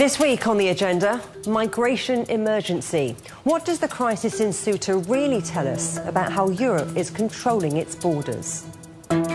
This week on the agenda, migration emergency. What does the crisis in Ceuta really tell us about how Europe is controlling its borders?